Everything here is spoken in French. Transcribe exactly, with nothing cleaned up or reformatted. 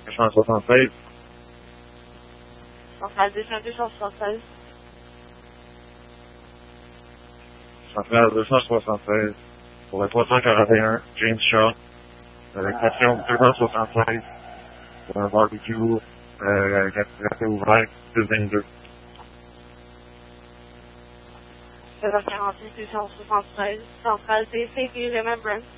deux cent soixante-seize. Centrale deux cent deux cent soixante-seize. Centrale deux cent soixante-seize. Pour le trois cent quarante et un, James Shaw. Avec station deux cent soixante-seize. Pour un barbecue, euh, café ouvert, deux vingt-deux. seize heures quarante-six deux cent soixante-treize. Centrale D C P Remembrance.